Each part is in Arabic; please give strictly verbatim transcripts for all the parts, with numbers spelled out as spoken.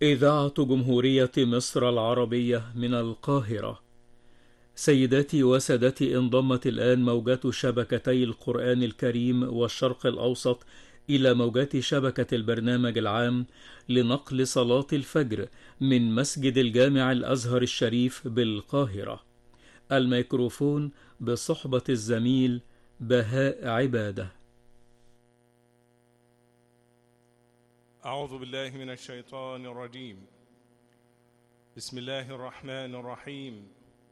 إذاعة جمهورية مصر العربية من القاهرة. سيداتي وسادتي، انضمت الآن موجات شبكتي القرآن الكريم والشرق الأوسط إلى موجات شبكة البرنامج العام لنقل صلاة الفجر من مسجد الجامع الأزهر الشريف بالقاهرة. الميكروفون بصحبة الزميل بهاء عبادة. أعوذ بالله من الشيطان الرجيم. بسم الله الرحمن الرحيم.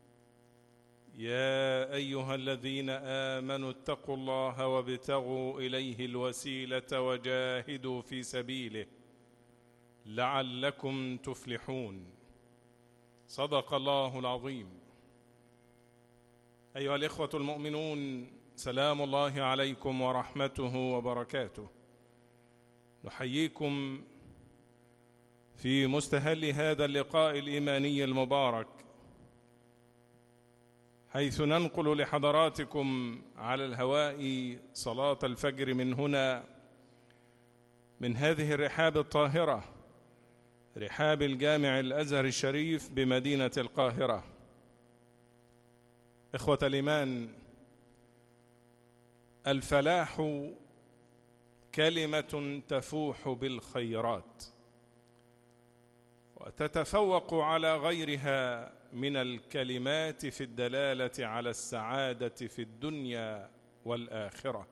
يا أيها الذين آمنوا اتقوا الله وابتغوا إليه الوسيلة وجاهدوا في سبيله لعلكم تفلحون. صدق الله العظيم. أيها الإخوة المؤمنون، سلام الله عليكم ورحمته وبركاته. نحييكم في مستهل هذا اللقاء الإيماني المبارك، حيث ننقل لحضراتكم على الهواء صلاة الفجر من هنا، من هذه الرحاب الطاهرة، رحاب الجامع الأزهر الشريف بمدينة القاهرة. إخوة الإيمان، الفلاح كلمة تفوح بالخيرات وتتفوق على غيرها من الكلمات في الدلالة على السعادة في الدنيا والآخرة.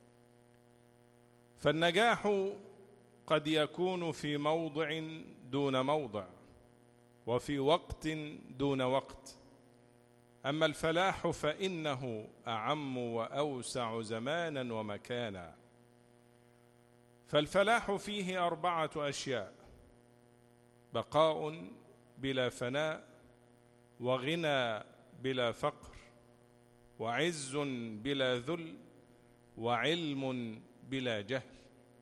فالنجاح قد يكون في موضع دون موضع، وفي وقت دون وقت، أما الفلاح فإنه أعم وأوسع زمانا ومكانا. فالفلاح فيه أربعة أشياء: بقاء بلا فناء، وغنى بلا فقر، وعز بلا ذل، وعلم بلا جهل.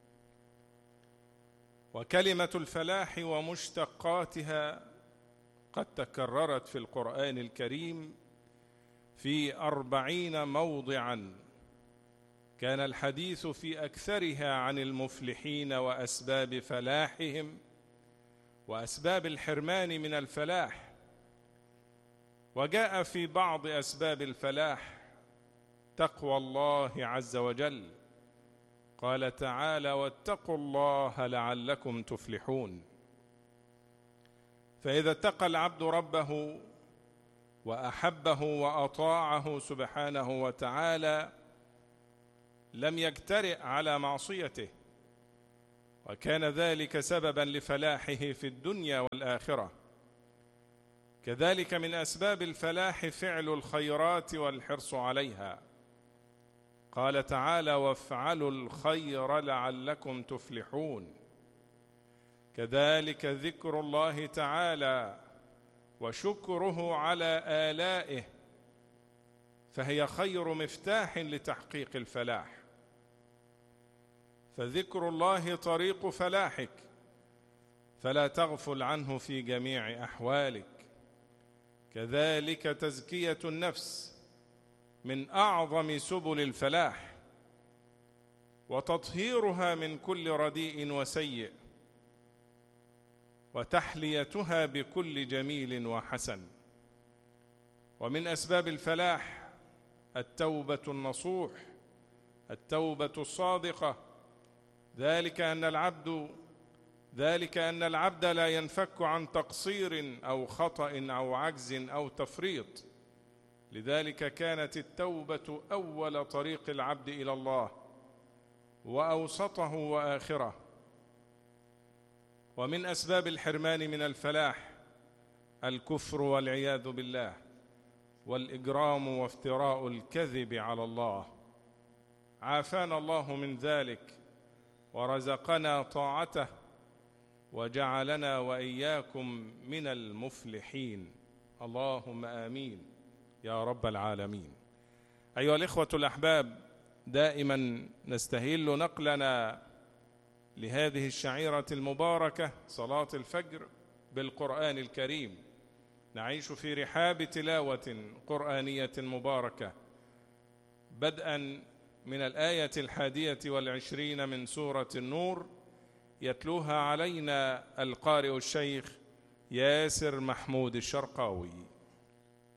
وكلمة الفلاح ومشتقاتها قد تكررت في القرآن الكريم في أربعين موضعا، كان الحديث في أكثرها عن المفلحين وأسباب فلاحهم وأسباب الحرمان من الفلاح. وجاء في بعض أسباب الفلاح تقوى الله عز وجل، قال تعالى: واتقوا الله لعلكم تفلحون. فإذا اتقى العبد ربه وأحبه وأطاعه سبحانه وتعالى لم يجترئ على معصيته، وكان ذلك سببا لفلاحه في الدنيا والآخرة. كذلك من أسباب الفلاح فعل الخيرات والحرص عليها، قال تعالى: وافعلوا الخير لعلكم تفلحون. كذلك ذكر الله تعالى وشكره على آلائه، فهي خير مفتاح لتحقيق الفلاح. فذكر الله طريق فلاحك، فلا تغفل عنه في جميع أحوالك. كذلك تزكية النفس من أعظم سبل الفلاح، وتطهيرها من كل رديء وسيء، وتحليتها بكل جميل وحسن. ومن أسباب الفلاح التوبة النصوح، التوبة الصادقة، ذلك أن العبد ذلك أن العبد لا ينفك عن تقصير أو خطأ أو عجز أو تفريط. لذلك كانت التوبة أول طريق العبد إلى الله، وأوسطه وآخره. ومن أسباب الحرمان من الفلاح الكفر والعياذ بالله، والإجرام وافتراء الكذب على الله. عافانا الله من ذلك ورزقنا طاعته، وجعلنا وإياكم من المفلحين. اللهم آمين يا رب العالمين. أيها الإخوة الأحباب، دائما نستهل نقلنا لهذه الشعيرة المباركة صلاة الفجر بالقرآن الكريم. نعيش في رحاب تلاوة قرآنية مباركة، بدءا من الآية الحادية والعشرين من سورة النور يتلوها علينا القارئ الشيخ ياسر محمود الشرقاوي.